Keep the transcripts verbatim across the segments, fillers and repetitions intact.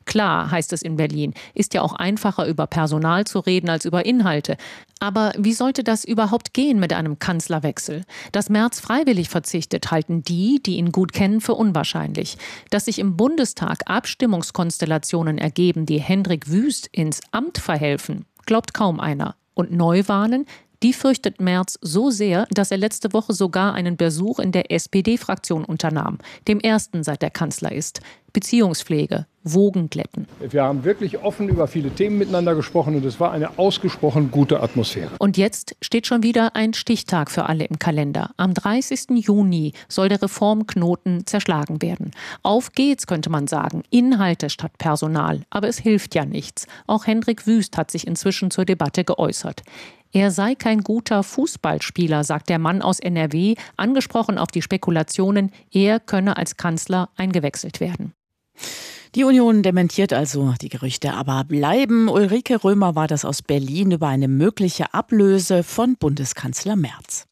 Klar, heißt es in Berlin, ist ja auch einfacher über Personal zu reden als über Inhalte. Aber wie sollte das überhaupt gehen mit einem Kanzlerwechsel? Dass Merz freiwillig verzichtet, halten die, die ihn gut kennen, für unwahrscheinlich. Dass sich im Bundestag Abstimmungskonstellationen ergeben, die Hendrik Wüst ins Amt verhelfen, glaubt kaum einer. Und Neuwahlen? Die fürchtet Merz so sehr, dass er letzte Woche sogar einen Besuch in der S P D-Fraktion unternahm, dem ersten seit er Kanzler ist. Beziehungspflege, Wogen glätten. Wir haben wirklich offen über viele Themen miteinander gesprochen und es war eine ausgesprochen gute Atmosphäre. Und jetzt steht schon wieder ein Stichtag für alle im Kalender. Am dreißigsten Juni soll der Reformknoten zerschlagen werden. Auf geht's, könnte man sagen. Inhalte statt Personal. Aber es hilft ja nichts. Auch Hendrik Wüst hat sich inzwischen zur Debatte geäußert. Er sei kein guter Fußballspieler, sagt der Mann aus N R W, angesprochen auf die Spekulationen, er könne als Kanzler eingewechselt werden. Die Union dementiert also die Gerüchte, aber bleiben. Ulrike Römer war das aus Berlin über eine mögliche Ablöse von Bundeskanzler Merz.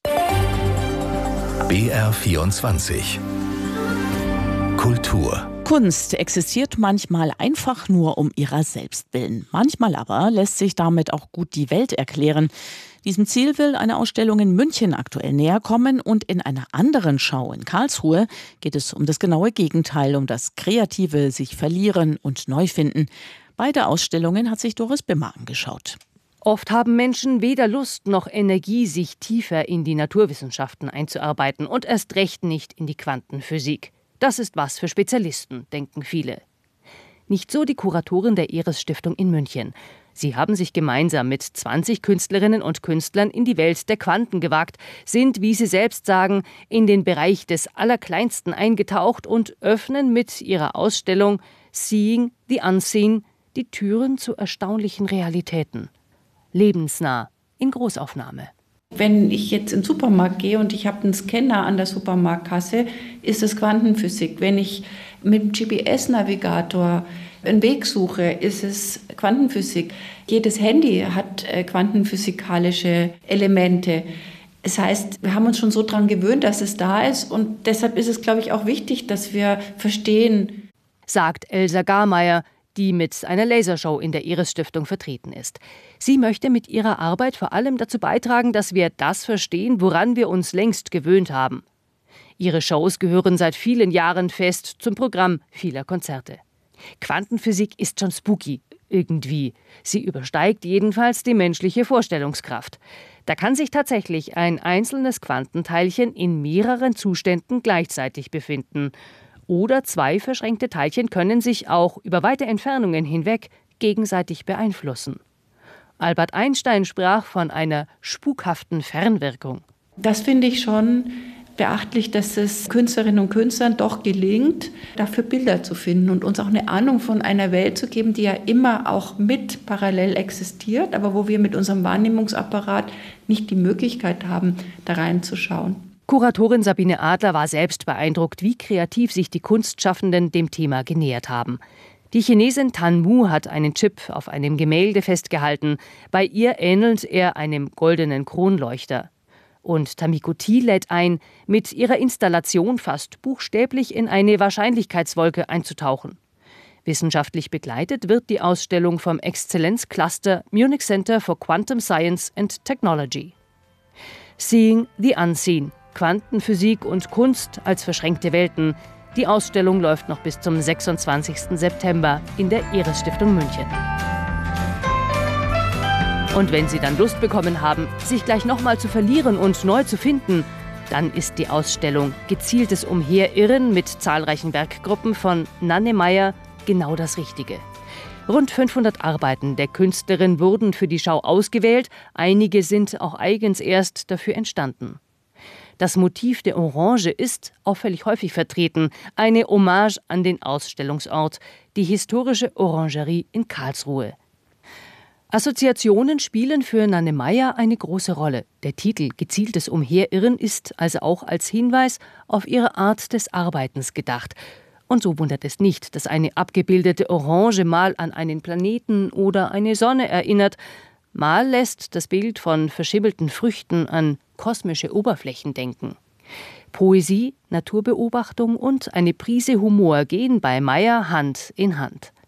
B R vierundzwanzig Kultur. Kunst existiert manchmal einfach nur um ihrer selbst willen. Manchmal aber lässt sich damit auch gut die Welt erklären. Diesem Ziel will eine Ausstellung in München aktuell näher kommen und in einer anderen Schau in Karlsruhe geht es um das genaue Gegenteil, um das kreative sich verlieren und neu finden. Beide Ausstellungen hat sich Doris Bimmer angeschaut. Oft haben Menschen weder Lust noch Energie, sich tiefer in die Naturwissenschaften einzuarbeiten und erst recht nicht in die Quantenphysik. Das ist was für Spezialisten, denken viele. Nicht so die Kuratorin der Eres-Stiftung in München. Sie haben sich gemeinsam mit zwanzig Künstlerinnen und Künstlern in die Welt der Quanten gewagt, sind, wie sie selbst sagen, in den Bereich des Allerkleinsten eingetaucht und öffnen mit ihrer Ausstellung Seeing the Unseen die Türen zu erstaunlichen Realitäten. Lebensnah, in Großaufnahme. Wenn ich jetzt in den Supermarkt gehe und ich habe einen Scanner an der Supermarktkasse, ist es Quantenphysik. Wenn ich mit dem G P S-Navigator einen Weg suche, ist es Quantenphysik. Jedes Handy hat quantenphysikalische Elemente. Das heißt, wir haben uns schon so daran gewöhnt, dass es da ist und deshalb ist es, glaube ich, auch wichtig, dass wir verstehen. Sagt Elsa Garmeier, die mit einer Lasershow in der Eres-Stiftung vertreten ist. Sie möchte mit ihrer Arbeit vor allem dazu beitragen, dass wir das verstehen, woran wir uns längst gewöhnt haben. Ihre Shows gehören seit vielen Jahren fest zum Programm vieler Konzerte. Quantenphysik ist schon spooky, irgendwie. Sie übersteigt jedenfalls die menschliche Vorstellungskraft. Da kann sich tatsächlich ein einzelnes Quantenteilchen in mehreren Zuständen gleichzeitig befinden. Oder zwei verschränkte Teilchen können sich auch über weite Entfernungen hinweg gegenseitig beeinflussen. Albert Einstein sprach von einer spukhaften Fernwirkung. Das finde ich schon beachtlich, dass es Künstlerinnen und Künstlern doch gelingt, dafür Bilder zu finden und uns auch eine Ahnung von einer Welt zu geben, die ja immer auch mit parallel existiert, aber wo wir mit unserem Wahrnehmungsapparat nicht die Möglichkeit haben, da reinzuschauen. Kuratorin Sabine Adler war selbst beeindruckt, wie kreativ sich die Kunstschaffenden dem Thema genähert haben. Die Chinesin Tan Mu hat einen Chip auf einem Gemälde festgehalten. Bei ihr ähnelt er einem goldenen Kronleuchter. Und Tamiko T lädt ein, mit ihrer Installation fast buchstäblich in eine Wahrscheinlichkeitswolke einzutauchen. Wissenschaftlich begleitet wird die Ausstellung vom Exzellenzcluster Munich Center for Quantum Science and Technology. Seeing the Unseen. Quantenphysik und Kunst als verschränkte Welten. Die Ausstellung läuft noch bis zum sechsundzwanzigsten September in der Eres-Stiftung München. Und wenn Sie dann Lust bekommen haben, sich gleich nochmal zu verlieren und neu zu finden, dann ist die Ausstellung Gezieltes Umherirren mit zahlreichen Werkgruppen von Nanne Meyer genau das Richtige. Rund fünfhundert Arbeiten der Künstlerin wurden für die Schau ausgewählt, einige sind auch eigens erst dafür entstanden. Das Motiv der Orange ist auffällig häufig vertreten, eine Hommage an den Ausstellungsort, die historische Orangerie in Karlsruhe. Assoziationen spielen für Nanne Meyer eine große Rolle. Der Titel Gezieltes Umherirren ist also auch als Hinweis auf ihre Art des Arbeitens gedacht. Und so wundert es nicht, dass eine abgebildete Orange mal an einen Planeten oder eine Sonne erinnert. Mal lässt das Bild von verschimmelten Früchten an kosmische Oberflächen denken. Poesie, Naturbeobachtung und eine Prise Humor gehen bei Meyer Hand in Hand.